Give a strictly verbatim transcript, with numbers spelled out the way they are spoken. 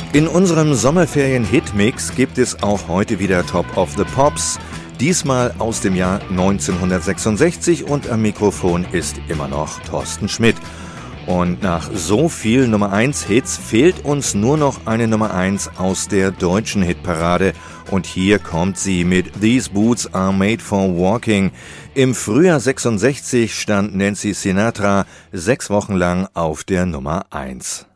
In unserem Sommerferien-Hitmix gibt es auch heute wieder Top of the Pops, diesmal aus dem Jahr neunzehnhundertsechsundsechzig, und am Mikrofon ist immer noch Thorsten Schmidt. Und nach so viel Nummer eins Hits fehlt uns nur noch eine Nummer eins aus der deutschen Hitparade. Und hier kommt sie mit These Boots Are Made for Walking. Im Frühjahr sechsundsechzig stand Nancy Sinatra sechs Wochen lang auf der Nummer eins.